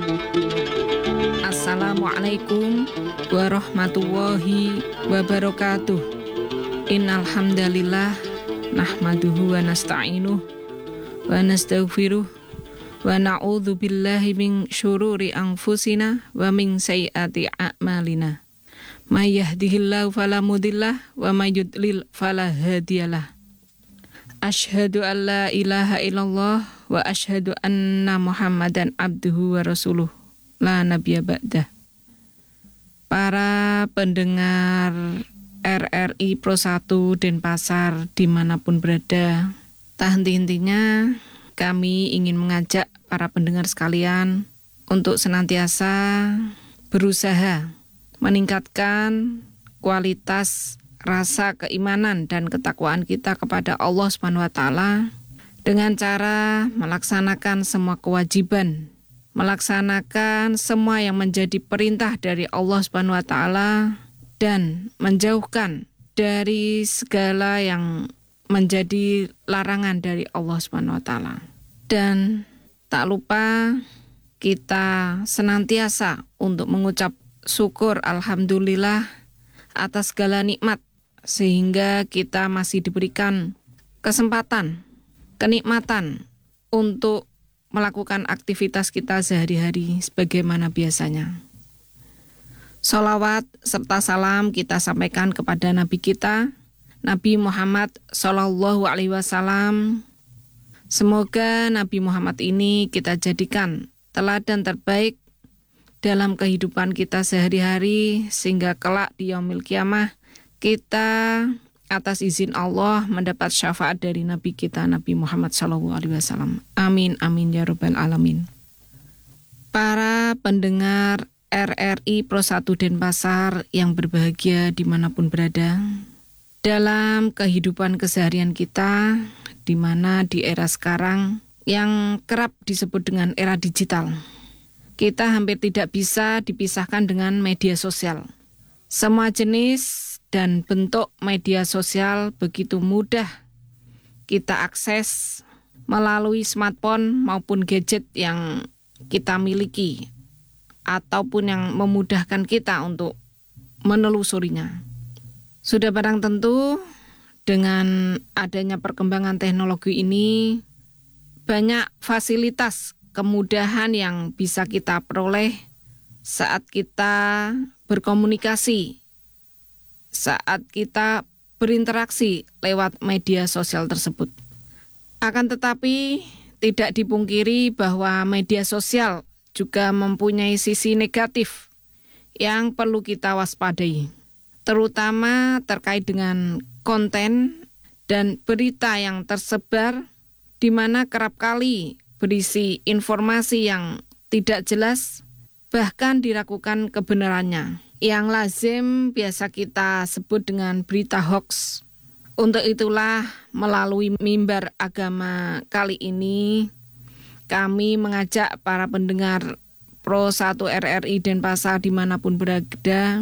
Assalamualaikum warahmatullahi wabarakatuh. Innal hamdalillah nahmaduhu wa nasta'inuh wa nastaghfiruh wa na'udzu billahi min syururi anfusina wa min sayyiati a'malina. May yahdihillahu fala mudillah wa may yudlil fala hadiyalah. Asyhadu an la ilaha illallah wa asyhadu anna Muhammadan abduhu wa rasuluh la nabiyya ba'dah. Para pendengar RRI Pro 1 Denpasar dimanapun berada, tak henti-hentinya kami ingin mengajak para pendengar sekalian untuk senantiasa berusaha meningkatkan kualitas rasa keimanan dan ketakwaan kita kepada Allah SWT dengan cara melaksanakan semua kewajiban, melaksanakan semua yang menjadi perintah dari Allah SWT dan menjauhkan dari segala yang menjadi larangan dari Allah SWT. Dan tak lupa kita senantiasa untuk mengucap syukur alhamdulillah atas segala nikmat, sehingga kita masih diberikan kesempatan, kenikmatan untuk melakukan aktivitas kita sehari-hari sebagaimana biasanya. Sholawat serta salam kita sampaikan kepada Nabi kita, Nabi Muhammad SAW. Semoga Nabi Muhammad ini kita jadikan teladan terbaik dalam kehidupan kita sehari-hari, sehingga kelak di yaumil qiyamah kita atas izin Allah mendapat syafaat dari Nabi kita Nabi Muhammad SAW. Amin amin ya rabbal alamin. Para pendengar RRI Pro 1 Denpasar yang berbahagia dimanapun berada, dalam kehidupan keseharian kita, di mana di era sekarang yang kerap disebut dengan era digital, kita hampir tidak bisa dipisahkan dengan media sosial. Semua jenis dan bentuk media sosial begitu mudah kita akses melalui smartphone maupun gadget yang kita miliki, ataupun yang memudahkan kita untuk menelusurinya. Sudah barang tentu dengan adanya perkembangan teknologi ini, banyak fasilitas kemudahan yang bisa kita peroleh saat kita berkomunikasi, saat kita berinteraksi lewat media sosial tersebut. Akan tetapi tidak dipungkiri bahwa media sosial juga mempunyai sisi negatif yang perlu kita waspadai, terutama terkait dengan konten dan berita yang tersebar di mana kerap kali berisi informasi yang tidak jelas, bahkan diragukan kebenarannya, yang lazim biasa kita sebut dengan berita hoax. Untuk itulah melalui mimbar agama kali ini, kami mengajak para pendengar Pro 1 RRI Denpasar dimanapun berada